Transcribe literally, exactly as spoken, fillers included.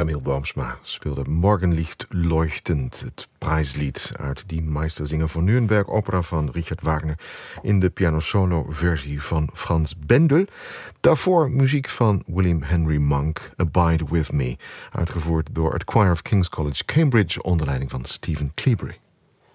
Camille Boomsma speelde Morgenlicht leuchtend, het prijslied uit Die Meistersinger van Nürnberg, opera van Richard Wagner, in de piano-solo-versie van Frans Bendel. Daarvoor muziek van William Henry Monk, Abide With Me, uitgevoerd door het Choir of King's College Cambridge onder leiding van Stephen Cleobury.